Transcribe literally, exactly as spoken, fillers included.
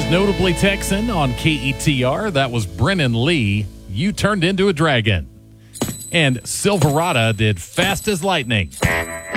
Notably Texan on K E T R, that was Brennan Lee. You Turned Into a Dragon. And Silverado did Fast as Lightning.